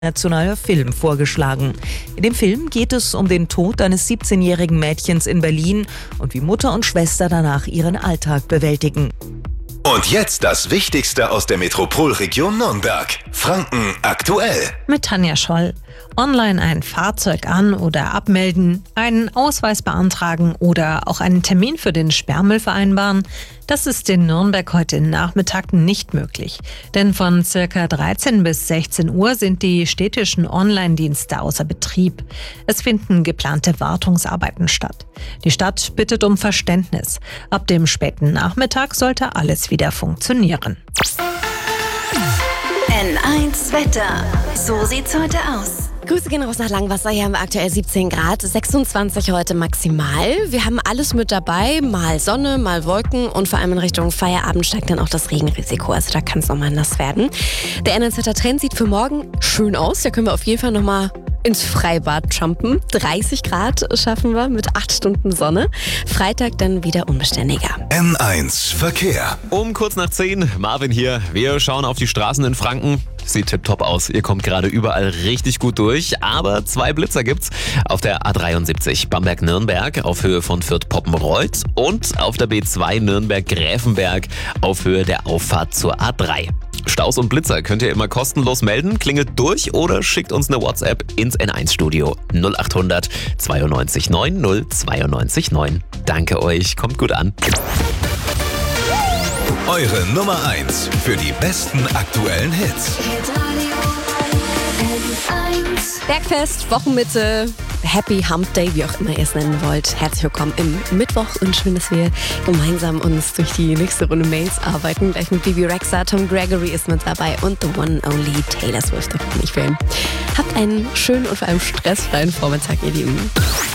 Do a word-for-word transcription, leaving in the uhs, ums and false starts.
Nationaler Film vorgeschlagen. In dem Film geht es um den Tod eines siebzehnjährigen Mädchens in Berlin und wie Mutter und Schwester danach ihren Alltag bewältigen. Und jetzt das Wichtigste aus der Metropolregion Nürnberg. Franken aktuell. Mit Tanja Scholl. Online ein Fahrzeug an- oder abmelden, einen Ausweis beantragen oder auch einen Termin für den Sperrmüll vereinbaren, das ist in Nürnberg heute Nachmittag nicht möglich. Denn von circa dreizehn bis sechzehn Uhr sind die städtischen Online-Dienste außer Betrieb. Es finden geplante Wartungsarbeiten statt. Die Stadt bittet um Verständnis. Ab dem späten Nachmittag sollte alles wieder funktionieren. N eins Wetter. So sieht's heute aus. Grüße gehen raus nach Langwasser. Hier haben wir aktuell siebzehn Grad, sechsundzwanzig heute maximal. Wir haben alles mit dabei, mal Sonne, mal Wolken und vor allem in Richtung Feierabend steigt dann auch das Regenrisiko. Also da kann es nochmal nass werden. Der N eins Wetter-Trend sieht für morgen schön aus. Da können wir auf jeden Fall nochmal ins Freibad jumpen. dreißig Grad schaffen wir mit acht Stunden Sonne. Freitag dann wieder unbeständiger. N eins Verkehr. Um kurz nach zehn, Marvin hier. Wir schauen auf die Straßen in Franken. Sieht tipptopp aus. Ihr kommt gerade überall richtig gut durch. Aber zwei Blitzer gibt's. Auf der A dreiundsiebzig Bamberg-Nürnberg auf Höhe von Fürth-Poppenreuth und auf der B zwei Nürnberg-Gräfenberg auf Höhe der Auffahrt zur A drei. Staus und Blitzer könnt ihr immer kostenlos melden. Klingelt durch oder schickt uns eine WhatsApp ins N eins Studio null acht hundert zweiundneunzig neun null zweiundneunzig neun. Danke euch, kommt gut an. Eure Nummer eins für die besten aktuellen Hits. Bergfest, Wochenmitte, Happy Hump Day, wie auch immer ihr es nennen wollt. Herzlich willkommen im Mittwoch und schön, dass wir gemeinsam uns durch die nächste Runde Mails arbeiten. Gleich mit Bibi Rexha, Tom Gregory ist mit dabei und the one only Taylor Swift. Ich will. Habt einen schönen und vor allem stressfreien Vormittag, ihr Lieben.